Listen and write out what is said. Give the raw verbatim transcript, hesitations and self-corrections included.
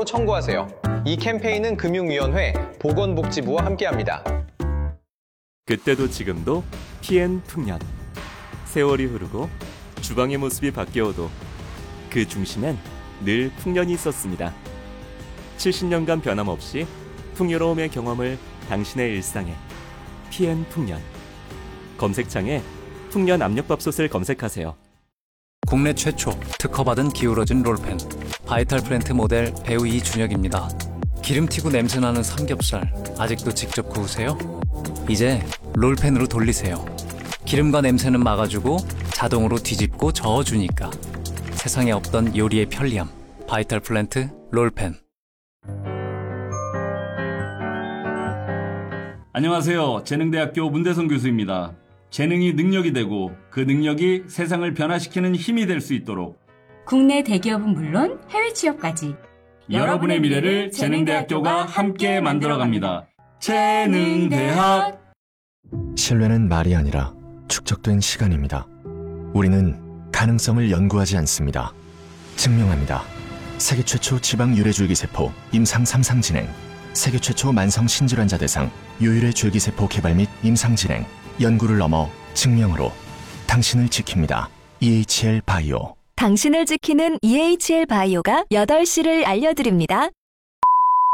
전화번호로 청구하세요. 이 캠페인은 금융위원회, 보건복지부와 함께합니다. 그때도 지금도 티엔 풍년. 세월이 흐르고 주방의 모습이 바뀌어도 그 중심엔 늘 풍년이 있었습니다. 칠십 년간 변함없이 풍요로움의 경험을 당신의 일상에. 티엔 풍년. 검색창에 풍년 압력밥솥을 검색하세요. 국내 최초 특허받은 기울어진 롤펜 바이탈 플랜트 모델 배우 이준혁입니다. 기름튀고 냄새나는 삼겹살 아직도 직접 구우세요? 이제 롤펜으로 돌리세요. 기름과 냄새는 막아주고 자동으로 뒤집고 저어주니까 세상에 없던 요리의 편리함 바이탈 플랜트 롤펜. 안녕하세요. 재능대학교 문대성 교수입니다. 재능이 능력이 되고 그 능력이 세상을 변화시키는 힘이 될 수 있도록 국내 대기업은 물론 해외 취업까지 여러분의 미래를 재능대학교가 함께 만들어갑니다. 재능대학. 신뢰는 말이 아니라 축적된 시간입니다. 우리는 가능성을 연구하지 않습니다. 증명합니다. 세계 최초 지방 유래줄기세포 임상 삼 상 진행, 세계 최초 만성 신질환자 대상 유일의 줄기세포 개발 및 임상 진행, 연구를 넘어 증명으로 당신을 지킵니다. 이에이치엘 바이오. 당신을 지키는 이에이치엘 바이오가 여덟 시를 알려드립니다.